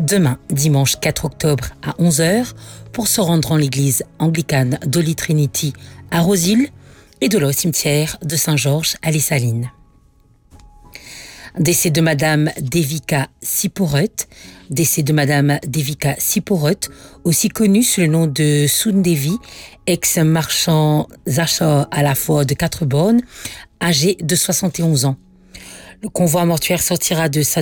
demain, dimanche 4 octobre à 11h, pour se rendre en l'église anglicane d'Holy Trinity à Rosil et de là au cimetière de Saint-Georges à Les Salines. Décès de Madame Devika Siporut, aussi connue sous le nom de Sundevi, ex-marchand achats à la fois de 4 bornes, âgée de 71 ans. Le convoi mortuaire sortira de sa